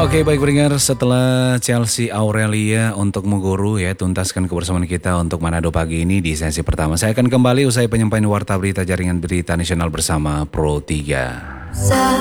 Oke, baik pendengar, setelah Chelsea Aurelia untuk Muguru ya, tuntaskan kebersamaan kita untuk Manado pagi ini di sesi pertama. Saya akan kembali usai penyampaian warta berita jaringan berita nasional bersama Pro 3.